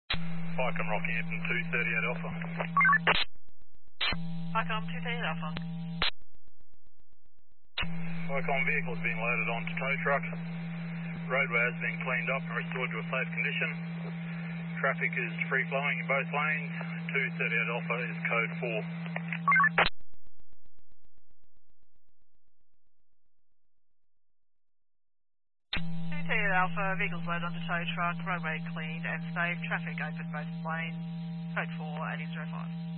Icon Rockhampton 238 Alpha. Icon 238 Alpha. Icon vehicles being loaded onto tow truck. Roadway has been cleaned up and restored to a safe condition. Traffic is free flowing in both lanes. 238 Alpha is code 4. 238 Alpha, vehicles loaded onto tow truck, roadway cleaned and safe, traffic open both lanes, code 4, 1805.